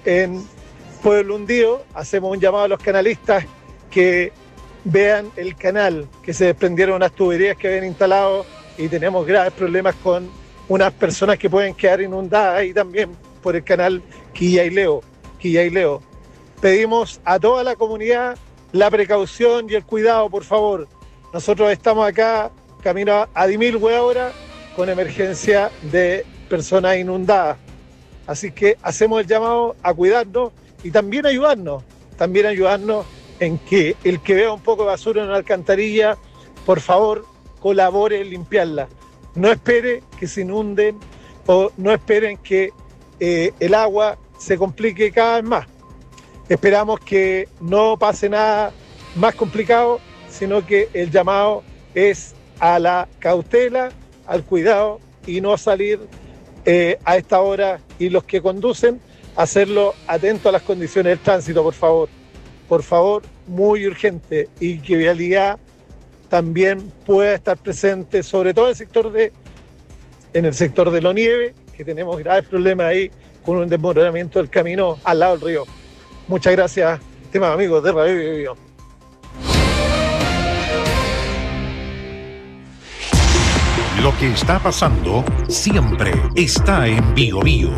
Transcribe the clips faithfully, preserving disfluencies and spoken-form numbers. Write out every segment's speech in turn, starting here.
en Pueblo Hundido. Hacemos un llamado a los canalistas que vean el canal, que se desprendieron unas tuberías que habían instalado y tenemos graves problemas con unas personas que pueden quedar inundadas ahí también por el canal Quillaileo. Quillaileo. Pedimos a toda la comunidad la precaución y el cuidado, por favor. Nosotros estamos acá, camino a Dimilgüe ahora, con emergencia de personas inundadas. Así que hacemos el llamado a cuidarnos y también ayudarnos, también ayudarnos en que el que vea un poco de basura en una alcantarilla, por favor, colabore en limpiarla. No espere que se inunden o no esperen que eh, el agua se complique cada vez más. Esperamos que no pase nada más complicado, sino que el llamado es a la cautela, al cuidado y no salir eh, a esta hora, y los que conducen, hacerlo atento a las condiciones del tránsito, por favor. Por favor, muy urgente, y que Vialidad también pueda estar presente, sobre todo en el sector de, en el sector de Lonieve, que tenemos graves problemas ahí con un desmoronamiento del camino al lado del río. Muchas gracias, estimados amigos de Radio Bio Bio. Lo que está pasando siempre está en Bio Bio.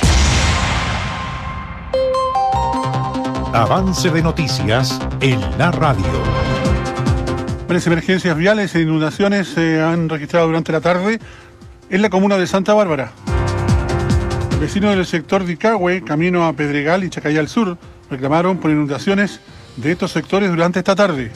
Avance de noticias en la radio. Varias emergencias viales e inundaciones se han registrado durante la tarde en la comuna de Santa Bárbara. Vecinos del sector de Icahue, camino a Pedregal y Chacayal Sur, reclamaron por inundaciones de estos sectores durante esta tarde.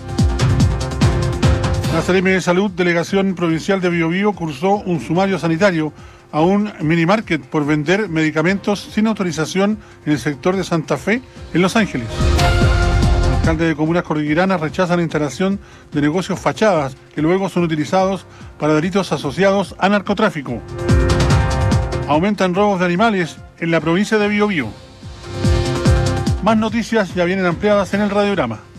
La Seremi de Salud, Delegación Provincial de Bio Bio, cursó un sumario sanitario a un minimarket por vender medicamentos sin autorización en el sector de Santa Fe, en Los Ángeles. El alcalde de comunas cordilleranas rechaza la instalación de negocios fachadas que luego son utilizados para delitos asociados a narcotráfico. Aumentan robos de animales en la provincia de Bio Bio. Más noticias ya vienen ampliadas en el radiograma.